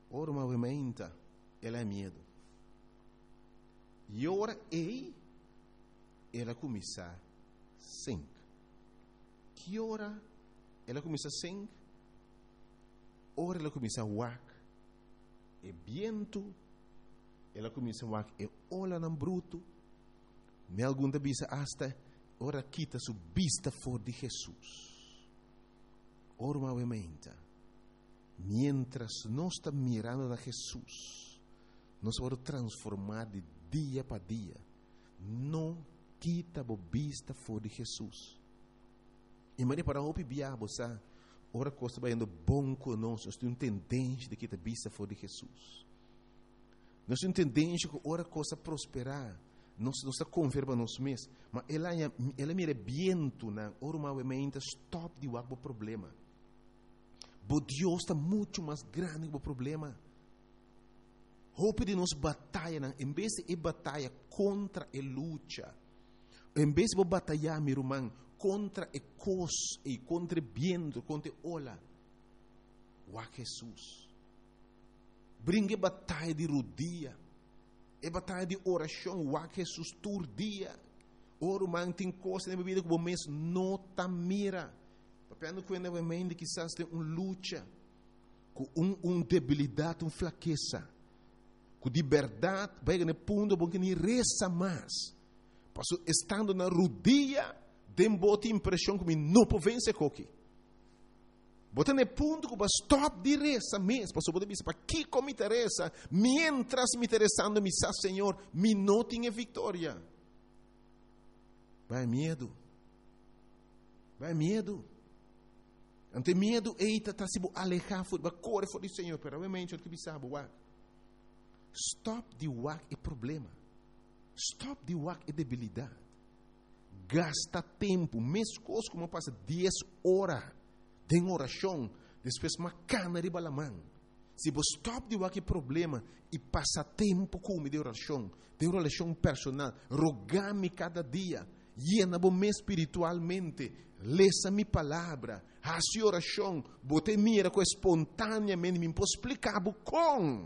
Ora movimenta, ela é medo. E ora ela começa a sing. Que ora ela começa a sing? Ora ela começa a wak. E viento, ela começa a wak. E ola não bruto. Me algum da bisa hasta ora quita su vista for de Jesus. Ora movimenta. Mientras nós estamos mirando a Jesus, nós vamos transformar de dia para dia. Não quita a vista fora de Jesus. E Maria para o biabo, sabe? Ora coisa vai indo bom conosco. Nós temos tendência de quitar a vista fora de Jesus. Nós temos tendência que ora coisa prosperar. Nós estamos confiando nós mesmos. Mas ela mira viento na ora movimenta stop de o problema. Mas Deus está muito mais grande que o problema. Hope de nos batalha, em vez de batalha contra a luta, em vez de batalhar, meu irmão, contra a coisa e contra o vento, contra a ola, o Jesus. Brinque batalha de rodia, e batalha de oração, o Jesus todo dia. Ora, irmão, tem coisa na vida que o mês não está mira. Papiando com a mente que quizás tem luta, com debilidade, com fraqueza, com liberdade, vai no ponto bom que nem reza mais. Passo estando na rodia, tem boa impressão que não pode vencer coque. Bota no ponto que vai stop de reza mesmo. Passo pode dizer para que me interessa, mientras me interessando me sa Senhor, me não tenho vitória. Vai medo. Vai medo. Ante medo, eita, está se alejar, vai correr fora do Senhor, pero realmente o que sabe, stop de wak é problema. Stop de wak é debilidade. Gasta tempo, mesmo coisa como passa 10 horas de oração, depois uma cana de balamã. Se você stop de wak é problema e passa tempo com de oração personal, rogar-me cada dia, llena-me espiritualmente, leça minha palavra, a sua oração, bote mira com espontaneamente, me posso explicar com.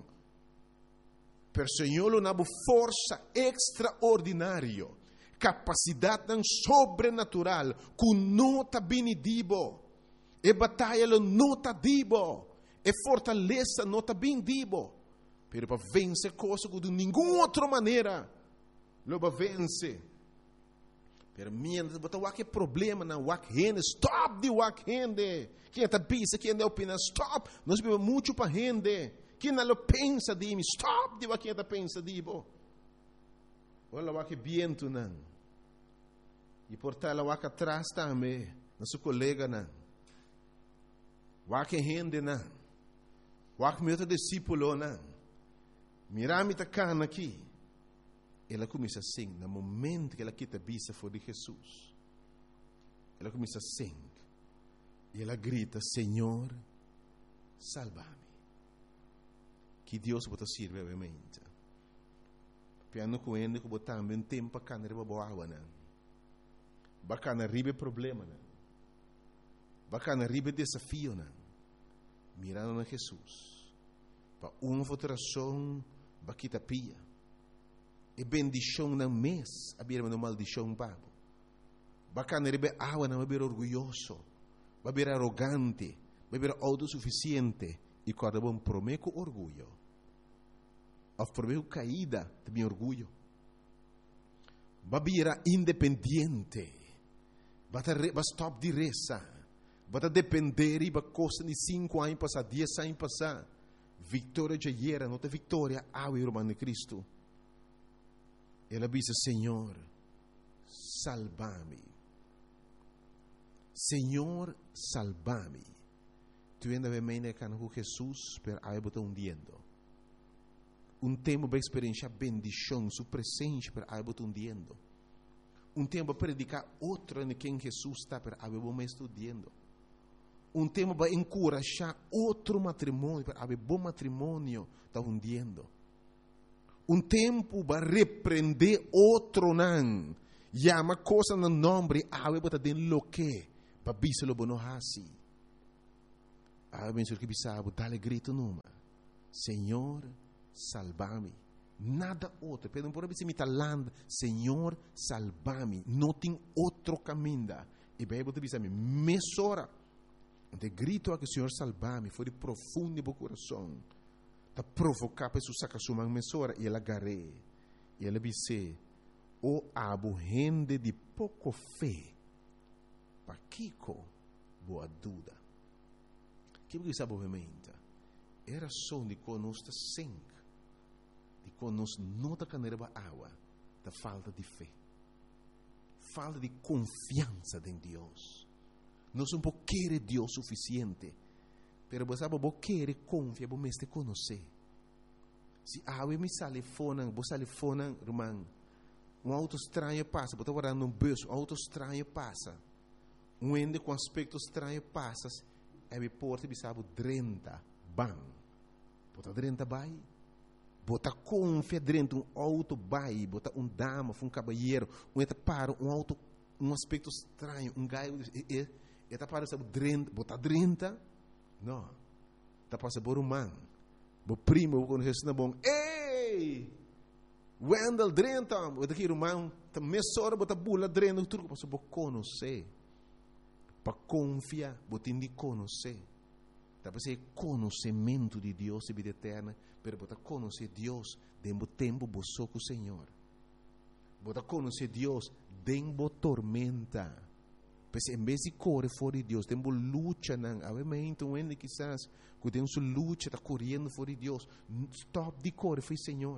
Per Senhor, na força extraordinária, capacidade sobrenatural, com nota benedibo, e batalha nota dibo, e fortaleza nota bendibo, pero para vencer coisas de nenhuma outra maneira, lo para vencer. Pero mientras botar o problema na wak rende, stop de wak rende. Quem está pensa, quem está opina, stop. Nós vivemos muito para rende. Quem não pensa de mim, stop de wak está pensa de bo. Olha o wak viento não. E por tal o wak atrás também, nosso colega não. Wak rende não. Wak meu discípulo não. Mirami tá cana aqui. Ela começa a sing, no momento que ela quita a vista fora de Jesus. Ela começa a sing. E ela grita, Senhor, salva-me. Que Deus pode servir realmente. Piano com ele, que botar também tempo para canar a boa água, não. Bacana ribe problema, não. Bacana ribe desafio, não. Mirando a Jesus. Para uma votação, baquita pia. E bendição não mês, a birma não maldição papo. Bacana rebe água não é orgulhoso, vai ser arrogante, vai ser autossuficiente e quando bom prometo orgulho. Of prometo caída, também orgulho. Vai ser independente, vai stop de reza, vai depender e vai costa de 5 anos passar, 10 anos passar. Vitória já era, não tem vitória, ao irmão de Cristo. Ela diz, Senhor, salva-me. Senhor, salva-me. Tu ainda vem com Jesus, pero aí botar hundiendo. Tempo para experienciar bendição, sua presença, pero aí botar hundiendo. Tempo para predicar outro em quem Jesus está, pero aí vamos estudando. Tempo para encorajar outro matrimônio, pero aí bom matrimônio está hundiendo. Tempo para repreender outro não. Llama coisa no nome, ave bota den lo que, para biselo bono hasi. Ave menso que bisabo, dale grito numa. Senhor, salva-me. Nada outro. Pedro por exemplo, me talando, Senhor, salva-me. Não tem outro caminho. E a Bíblia diz a mim, mesora. Então grito a que o Senhor salva-me, foi de profundo do coração. Está provocar para isso sacar sua mesora e ela agarrei. E ela disse, o abo rende de pouco fé. Para Kiko, boa dúvida. Que você sabe obviamente? Era só de conosco sangue, de conosco não da caneira água, da falta de fé, falta de confiança em Deus. Nós não queremos Deus suficiente, mas você sabe, você quer confiar, você te conhecer. Se a água me sale fora, você sale fora, irmão, auto estranho passa, você está guardando bolso, auto estranho passa, ende com aspecto estranho passa, e porta me sabe 30 bang. Bota 30 bai, bota confia dentro auto bai, bota dama, caballeiro, entra para auto, aspecto estranho, gaio, e tá para sabe 30, bota 30, não, tá para saber humano, bo primo, quando Jesus na bom, ei, Wendell 30, bota aqui irmão, tá mesora, bota bula 30, tudo para saber conhecer. Para confiar, você tem de conhecer. Para ser conhecimento de Deus e vida eterna, mas você conhecer Deus dentro do tempo você com o Senhor. Você conhecer Deus dentro da tormenta. Pois em vez de correr fora de Deus, dentro da luta, obviamente, onde quizás, que tem sua luta, está correndo fora de Deus, stop de correr, foi Senhor.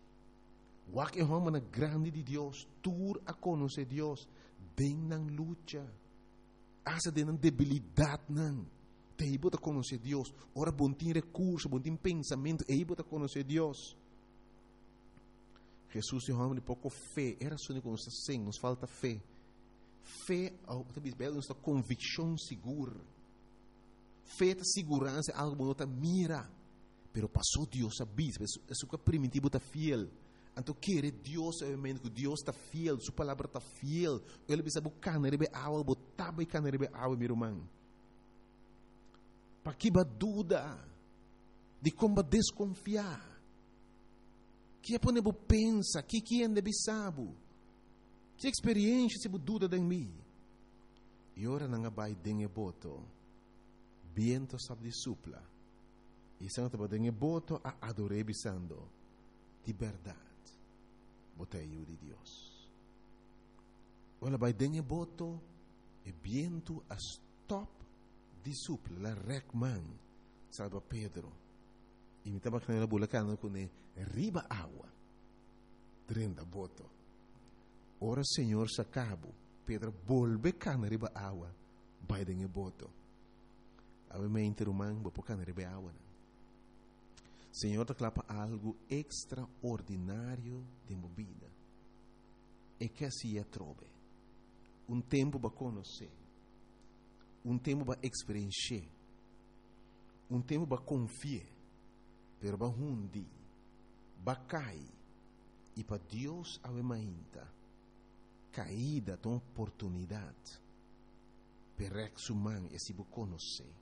O que é uma grande de Deus, tu a conhecer Deus dentro da luta. Asa de debilidade não. Te bota conhecer Deus. Ora bom tem recurso, bom tem pensamento, e bota conhecer Deus. Jesus é um homem de pouco fé. Era só que nos sem, nos falta fé. Fé, talvez belo, nossa convicção segura. Fé é segurança, algo que não mira. Pero passou Deus a bis, isso que é primitivo está fiel. Então, querer Deus, obviamente, que Deus está fiel, sua palavra está fiel. Ele precisa buscar na água, botar e na água, meu irmão. Para que dúvida de como desconfiar? Que é para você pensar, que ainda sabe? Que experiência se dúvida de mim? E ora não vai dengue boto, viento sabe de supla. E se não te dengue boto, a adorei bisando de verdade. Botei de Deus. Olha, vai dengue boto e viento a stop de supla, la recman, salva Pedro. E me estava canela bulacana com ele, riba água, 30 boto. Ora, Senhor, se acabo, Pedro volve cana riba água, vai dengue boto. Obviamente, irmão, vou pôr cana riba água. Senhor, te clapa algo extraordinário de minha vida. E que assim é trove. Tempo para conhecer. Tempo para experienciar. Tempo para confiar. Pero para hundi. Para cair. E para Deus ainda. Caída de oportunidade. Para exumar e se conhecer.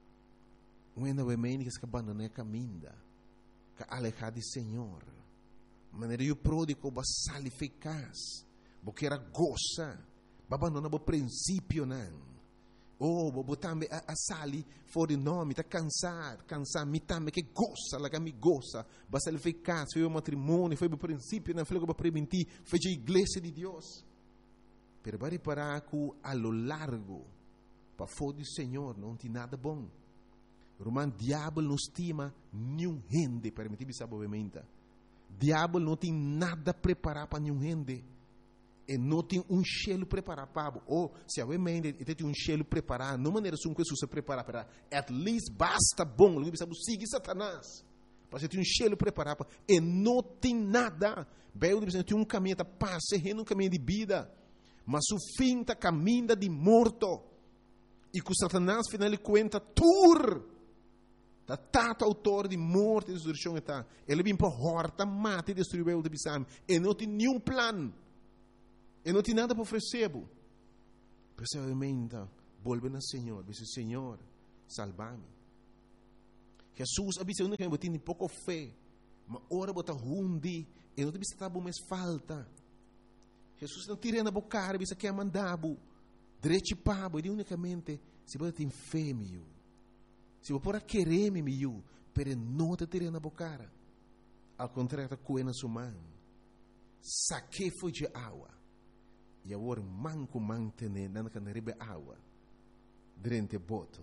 Ainda obviamente que se abandona a caminho. Que alejar de Senhor. Maneira o pródigo vai sair eficaz. Porque era goza. Vai abandonar o princípio, não. Vou também a sair fora de nome. Está cansado. Me também que goza. Lá que me goza. Vai sair eficaz. Foi o matrimônio. Foi o princípio. Não foi o que vai prevenir. Foi a igreja de Deus. Pero vai reparar que a lo largo. Para fora do Senhor. Não tem nada bom. Romano, diabo não estima nenhum gente, permitido saber obviamente. Diabo não tem nada preparado para nenhum gente. E não tem cheiro preparado para. Ou, se obviamente ele tem cheiro preparado, não maneira que Jesus se prepara para. At least basta bom. Ele sabe seguir Satanás. Para você ter cheiro preparado para. E não tem nada. Bem, ele tem caminho de paz, um caminho de vida. Mas o fim está caminho de morto. E que Satanás, final de conta, tur. Da tato autor de morte e destruição está. Ele vem para horta, mata e destruir o de Bissam. E não tem nenhum plano. E não tem nada para oferecer. Precisamente, volve ao Senhor. Diz, Senhor, salva-me. Jesus avisa que eu tenho pouco fé, mas ora bota hundi, e não te bisa bom mais falta. Jesus não tira na boca, bisa que é mandabo, direito pabo, e unicamente se você tem fé meu, se você pode querer meu, pero não te tira na boca. Ao contrário, tá coena sua mão, saque foi de água, e agora manco mantene na canaribe água, durante boto.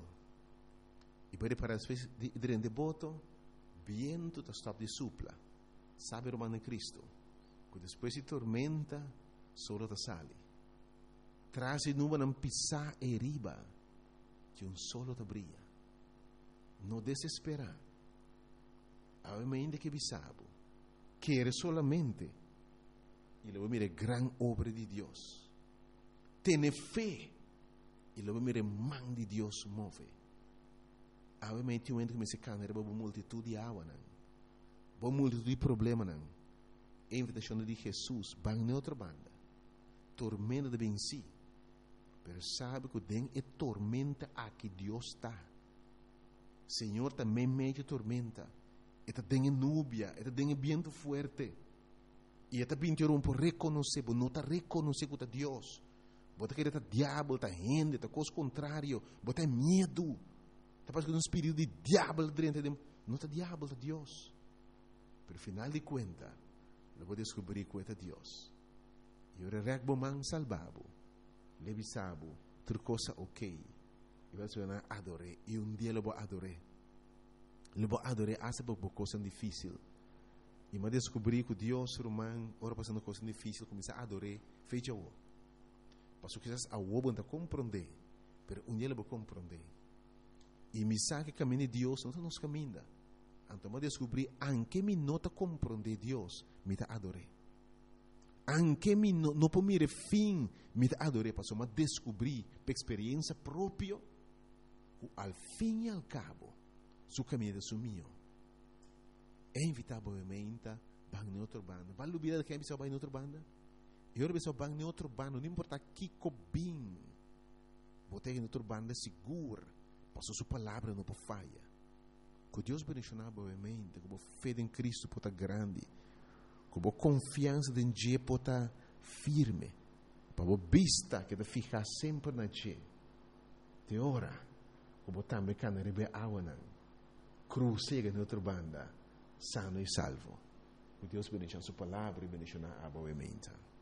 E pode para as vezes durante boto, viento está stop de supla, sabe o mano Cristo, que depois de tormenta, solo te sale. Traz numa não pisar e riba, que solo te brilha. Não desesperar. Ainda que bisabo, quer solamente, e lo mire gran obra de Deus. Tiene fé, e lo mire man de Deus move. Obviamente, um que me se cana, era uma multitude de água, uma multitude de problemas, não. A invitação de Jesus, vai em outra banda, tormenta de venci, mas sabe que tem é tormenta aqui Deus está. Senhor também mete tormenta, eta tem núbia, eta tem vento forte, e eta pintou por reconhecer, por não reconhecer que é Deus, bota que é diabo, tá gente, tá coisa contrário, bota medo. Está passando um espírito de diabo dentro de não está diabo, está Deus. Pero final de conta, eu vou descobrir que é Deus. E eu regbo man salvabo, levisabo, outra coisa ok. E vai ser adoré. E dia eu vou adoré. Eu vou adoré hasta por coisa difícil. E eu descobri que Deus romano, ora passando coisa difícil, começa a adorar, fecha o. Passo que a o não compreender, pero dia eu vou compreender. E me sabe que caminho de Deus não nos caminha. Então eu descobri anche me nota compreender Deus, me ta adorei. Anche me não por mire fim, me ta adorei, passou a descobrir por experiência própria, al fim e al cabo, su caminho é sumiu. É inevitavelmente bang em outra banda. Vai lubir que é bisa bang em outra banda? Eu bisa bang em outra banda, não importa que cobim. Botei em outra banda segura. Passou sua palavra não pode falha. Que Deus bendicionar boamente, que a fé em Cristo pode estar grande, que a confiança em Deus pode estar firme, para a vista que te ficar sempre na Deus. Te ora, que a também can rebe água, cruzega em outra banda, sano e salvo. Que Deus bendicionar sua palavra e bendicionar boamente.